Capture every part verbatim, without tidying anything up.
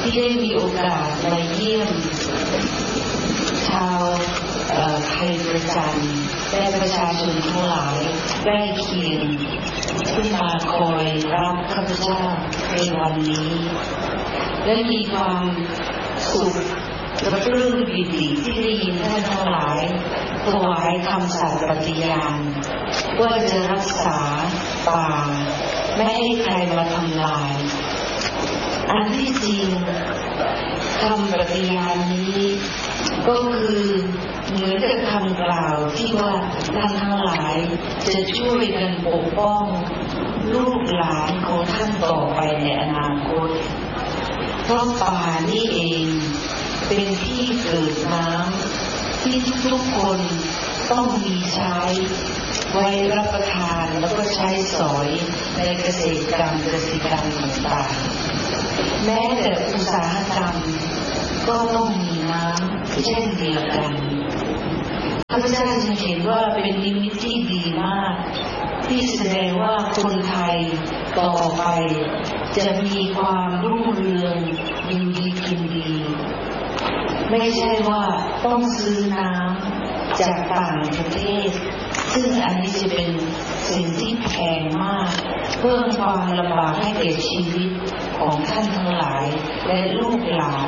ที่ได้มีโอกาสมาเยี่ยมชาวไทยประจันและประชาชนทั้งหลายใกล้เคียงที่มาคอยรับข้าพเจ้าในวันนี้และมีความสุขและปลื้มปิติที่ได้ยินท่านทั้งหลายถวายคำสัตย์ปฏิญาณว่าจะรักษาป่าไม่ให้ใครมาทำลายอันที่จริงคำปฏิญาณนี้ก็คือเหมือนกับคำกล่าวที่ว่าท่านทั้งหลายจะช่วยกันปกป้องลูกหลานของท่านต่อไปในอนาคตเพราะป่านี่เองเป็นที่เกิดน้ำที่ทุกๆคนต้องมีใช้ไว้รับประทานแล้วก็ใช้สอยในเกษตรกรรมเกษตรกรรมต่างๆแม้แต่อุตสาหกรรมก็ต้องมีน้ำเช่นเดียวกันข้าพเจ้าจึงเห็นว่าเป็นนิมิตที่ดีมากที่แสดงว่าคนไทยต่อไปจะมีความรุ่งเรืองอยู่ดีกินดีไม่ใช่ว่าต้องซื้อน้ำจากต่างประเทศซึ่งอันนี้จะเป็นสิ่งที่แพงมากเพิ่มความลำบากให้แก่ชีวิตของท่านทั้งหลายและลูกหลาน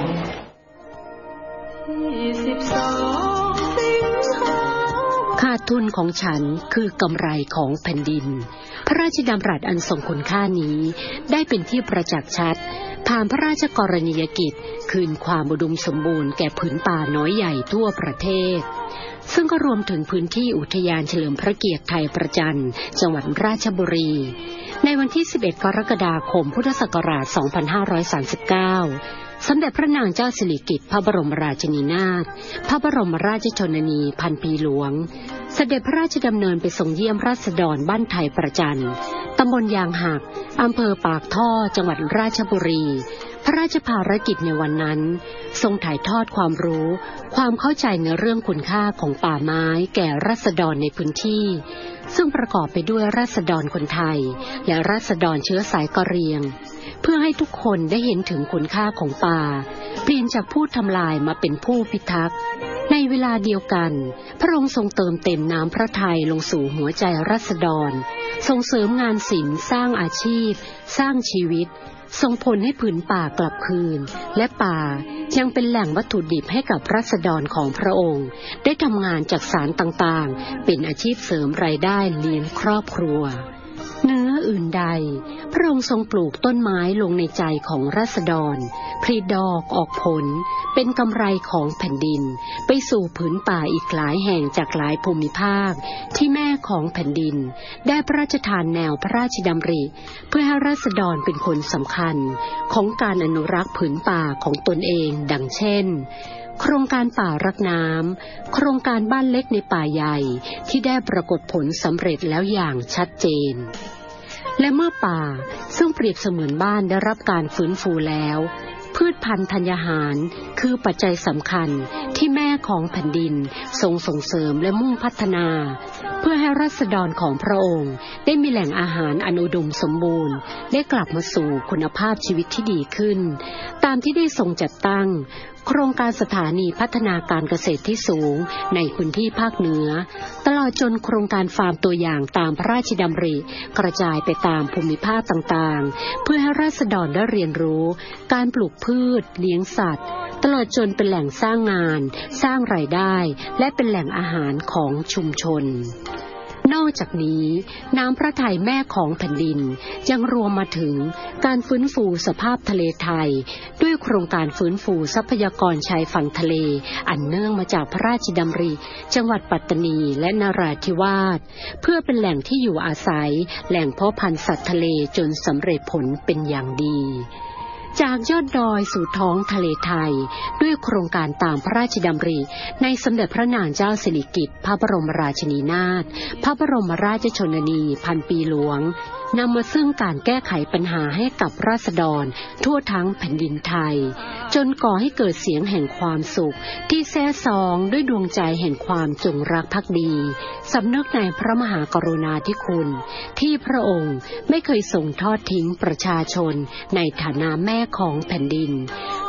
ขาดทุนของฉันคือกำไรของแผ่นดินพระราชดำรัสอันทรงคุณค่านี้ได้เป็นที่ประจักษ์ชัดผ่านพระราชกรณียกิจคืนความอุดมสมบูรณ์แก่ผืนป่าน้อยใหญ่ทั่วประเทศซึ่งก็รวมถึงพื้นที่อุทยานเฉลิมพระเกียรติไทยประจันจังหวัดราชบุรีในวันที่สิบเอ็ดกรกฎาคมพุทธศักราชสองพันห้าร้อยสามสิบเก้าสมเด็จพระนางเจ้าสิริกิติ์พระบรมราชินีนาถพระบรมราชชนนีพันปีหลวงเสด็จพระราชดำเนินไปทรงเยี่ยมราษฎรบ้านไทยประจันตำบลยางหักอำเภอปากท่อจังหวัดราชบุรีพระราชภารกิจในวันนั้นทรงถ่ายทอดความรู้ความเข้าใจในเรื่องคุณค่าของป่าไม้แก่ราษฎรในพื้นที่ซึ่งประกอบไปด้วยราษฎรคนไทยและราษฎรเชื้อสายกะเหรี่ยงเพื่อให้ทุกคนได้เห็นถึงคุณค่าของป่าเปลี่ยนจากผู้ทำลายมาเป็นผู้พิทักษ์ในเวลาเดียวกันพระองค์ทรงเติมเต็มน้ำพระทัยลงสู่หัวใจราษฎรส่งเสริมงานศิลป์สร้างอาชีพสร้างชีวิตส่งผลให้ผืนป่ากลับคืนและป่ายังเป็นแหล่งวัตถุดิบให้กับราษฎรของพระองค์ได้ทำงานจักสานต่างๆเป็นอาชีพเสริมรายได้เลี้ยงครอบครัวเหนืออื่นใดพระองค์ทรงปลูกต้นไม้ลงในใจของราษฎรผลิดอกออกผลเป็นกำไรของแผ่นดินไปสู่ผืนป่าอีกหลายแห่งจากหลายภูมิภาคที่แม่ของแผ่นดินได้พระราชทานแนวพระราชดำริเพื่อให้ราษฎรเป็นคนสำคัญของการอนุรักษ์ผืนป่าของตนเองดังเช่นโครงการป่ารักน้ำโครงการบ้านเล็กในป่าใหญ่ที่ได้ปรากฏผลสำเร็จแล้วอย่างชัดเจนและเมื่อป่าซึ่งเปรียบเสมือนบ้านได้รับการฟื้นฟูแล้วพืชพันธุ์ธัญญาหารคือปัจจัยสำคัญที่แม่ของแผ่นดินทรงส่งเสริมและมุ่งพัฒนาเพื่อให้ราษฎรของพระองค์ได้มีแหล่งอาหารอันอุดมสมบูรณ์ได้กลับมาสู่คุณภาพชีวิตที่ดีขึ้นตามที่ได้ทรงจัดตั้งโครงการสถานีพัฒนาการเกษตรที่สูงในพื้นที่ภาคเหนือตลอดจนโครงการฟาร์มตัวอย่างตามพระราชดำริกระจายไปตามภูมิภาคต่างๆเพื่อให้ราษฎรได้เรียนรู้การปลูกพืชเลี้ยงสัตว์ตลอดจนเป็นแหล่งสร้างงานสร้างรายได้และเป็นแหล่งอาหารของชุมชนนอกจากนี้น้ำพระทัยแม่ของแผ่นดินยังรวมมาถึงการฟื้นฟูสภาพทะเลไทยด้วยโครงการฟื้นฟูทรัพยากรชายฝั่งทะเลอันเนื่องมาจากพระราชดำริจังหวัดปัตตานีและนราธิวาสเพื่อเป็นแหล่งที่อยู่อาศัยแหล่งเพาะพันธุ์สัตว์ทะเลจนสำเร็จผลเป็นอย่างดีจากยอดดอยสู่ท้องทะเลไทยด้วยโครงการตามพระราชดำริในสมเด็จพระนางเจ้าสิริกิติ์พระบรมราชินีนาถพระบรมราชชนนีพันปีหลวงนำมาซึ่งการแก้ไขปัญหาให้กับราษฎรทั่วทั้งแผ่นดินไทยจนก่อให้เกิดเสียงแห่งความสุขที่แซ่ซองด้วยดวงใจแห่งความจงรักภักดีสำนึกในพระมหากรุณาธิคุณที่พระองค์ไม่เคยทรงทอดทิ้งประชาชนในฐานะแม่ของแผ่นดิน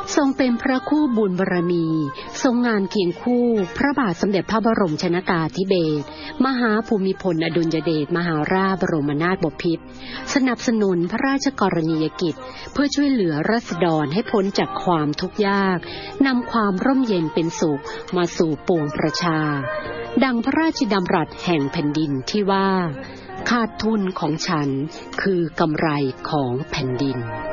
ทรงเป็นพระคู่บุญบารมีทรงงานเคียงคู่พระบาทสมเด็จพระบรมชนกาธิเบศรมหาภูมิพลอดุลยเดชมหาราชบรมนาถบพิตรสนับสนุนพระราชกรณียกิจเพื่อช่วยเหลือราษฎรให้พ้นจากความทุกข์ยากนำความร่มเย็นเป็นสุขมาสู่ปวงประชาดังพระราชดำรัสแห่งแผ่นดินที่ว่าขาดทุนของฉันคือกำไรของแผ่นดิน